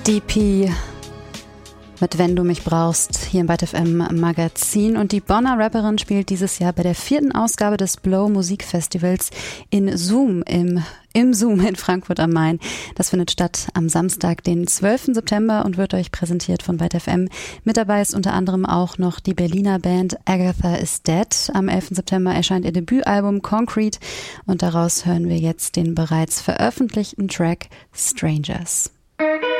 DP mit Wenn du mich brauchst, hier im Byte FM Magazin. Und die Bonner Rapperin spielt dieses Jahr bei der 4. Ausgabe des Blow Musikfestivals im Zoom in Frankfurt am Main. Das findet statt am Samstag, den 12. September und wird euch präsentiert von Byte FM. Mit dabei ist unter anderem auch noch die Berliner Band Agatha is Dead. Am 11. September erscheint ihr Debütalbum Concrete und daraus hören wir jetzt den bereits veröffentlichten Track Strangers.